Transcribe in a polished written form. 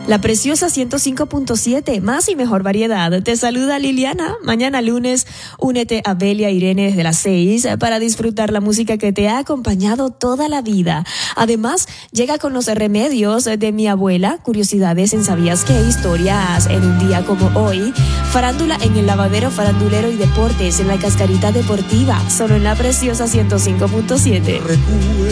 La preciosa 105.7, más y mejor variedad. Te saluda Liliana. Mañana lunes, únete a Belia Irene desde las 6 para disfrutar la música que te ha acompañado toda la vida. Además, llega con los remedios de mi abuela, curiosidades en ¿sabías qué? Historias en un día como hoy, farándula en el lavadero farandulero y deportes en la cascarita deportiva, solo en la preciosa 105.7.